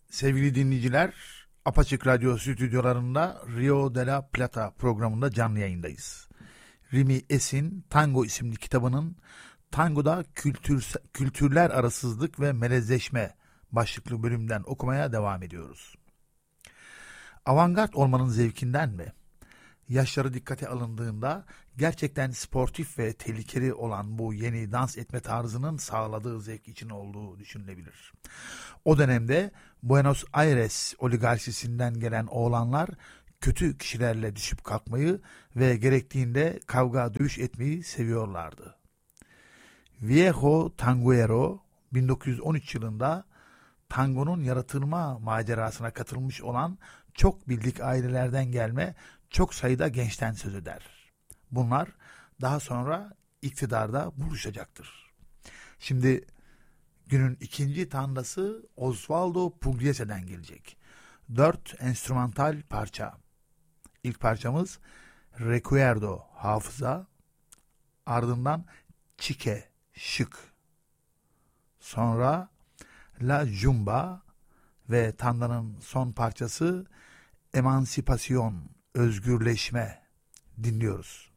Sevgili dinleyiciler, Apaçık Radyo stüdyolarında Rio de la Plata programında canlı yayındayız. Rimi Es'in Tango isimli kitabının Tango'da kültürler arasızlık ve melezleşme başlıklı bölümden okumaya devam ediyoruz. Avantgard olmanın zevkinden mi? Yaşları dikkate alındığında gerçekten sportif ve tehlikeli olan bu yeni dans etme tarzının sağladığı zevk için olduğu düşünülebilir. O dönemde Buenos Aires oligarşisinden gelen oğlanlar kötü kişilerle düşüp kalkmayı ve gerektiğinde kavga dövüş etmeyi seviyorlardı. Viejo Tanguero 1913 yılında tangonun yaratılma macerasına katılmış olan çok bildik ailelerden gelme çok sayıda gençten söz eder. Bunlar daha sonra iktidarda buluşacaktır. Şimdi günün ikinci tandası Osvaldo Pugliese'den gelecek. 4 enstrümantal parça. İlk parçamız Recuerdo, hafıza, ardından Chique, şık. Sonra La Jumba ve tandanın son parçası Emansipasyon, özgürleşme dinliyoruz.